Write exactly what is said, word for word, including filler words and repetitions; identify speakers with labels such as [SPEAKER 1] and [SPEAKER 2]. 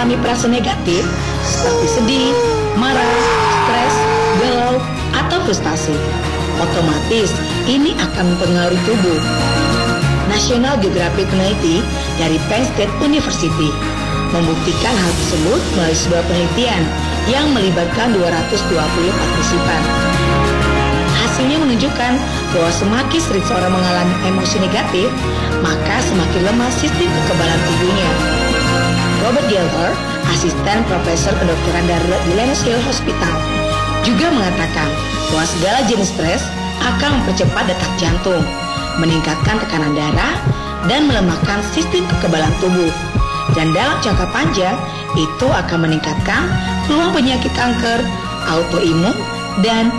[SPEAKER 1] mengalami perasaan negatif seperti sedih, marah, stres, galau, atau frustasi, otomatis ini akan mempengaruhi tubuh. National Geographic peneliti dari Penn State University membuktikan hal tersebut melalui sebuah penelitian yang melibatkan dua ratus dua puluh partisipan. Hasilnya menunjukkan bahwa semakin sering seorang mengalami emosi negatif, maka semakin lemah sistem kekebalan tubuhnya. Robert Gilder, asisten profesor kedokteran darurat di Lenox Hill Hospital, juga mengatakan bahwa segala jenis stres akan mempercepat detak jantung, meningkatkan tekanan darah, dan melemahkan sistem kekebalan tubuh. Dan dalam jangka panjang, itu akan meningkatkan peluang penyakit kanker, autoimun, dan